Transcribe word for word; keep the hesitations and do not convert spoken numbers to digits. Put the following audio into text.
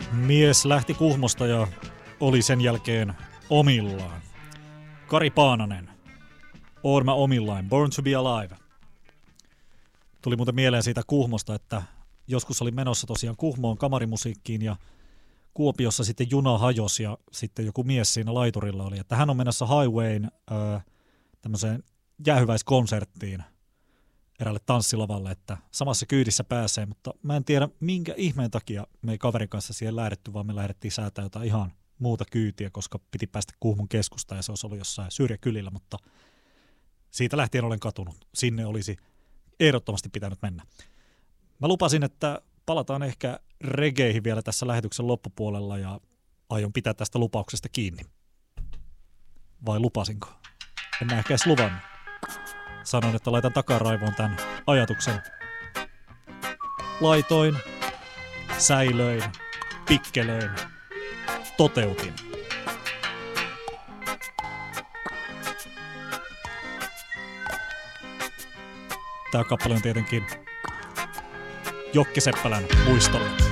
Mies lähti Kuhmosta ja oli sen jälkeen omillaan. Kari Paananen, Oon mä omillaan, Born to be Alive. Tuli muuten mieleen siitä Kuhmosta, että joskus oli menossa tosiaan Kuhmoon kamarimusiikkiin ja Kuopiossa sitten juna hajosi ja sitten joku mies siinä laiturilla oli, että hän on menossa Highwayn öö, tämmöiseen jäähyväiskonserttiin eräälle tanssilavalle, että samassa kyydissä pääsee, mutta mä en tiedä minkä ihmeen takia me ei kaverin kanssa siihen lähdetty, vaan me lähdettiin säätää jotain ihan muuta kyytiä, koska piti päästä Kuhmon keskustaan ja se olisi ollut jossain syrjäkylillä, mutta siitä lähtien olen katunut. Sinne olisi ehdottomasti pitänyt mennä. Mä lupasin, että palataan ehkä regeihin vielä tässä lähetyksen loppupuolella ja aion pitää tästä lupauksesta kiinni. Vai lupasinko? En mä ehkä edes luvannut. Sanoin, että laitan takaraivoon tämän ajatuksen. Laitoin, säilöin, pikkelöin, toteutin. Tämä kappale on tietenkin Jokki Seppälän muistolle.